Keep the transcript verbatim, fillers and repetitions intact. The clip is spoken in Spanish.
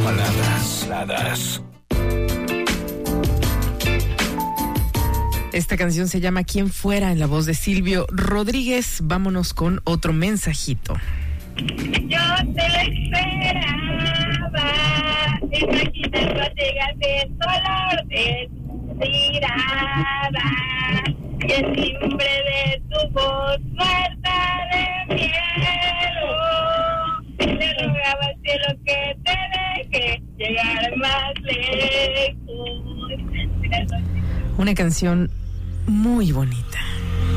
Baladas. Baladas. Esta canción se llama Quien Fuera, en la voz de Silvio Rodríguez. Vámonos con otro mensajito. Yo te lo esperaba, imaginando llegaste el color de tu mirada y el timbre de tu voz muerta de miedo. Le rogaba al cielo que te deje llegar más lejos. Una canción muy bonita.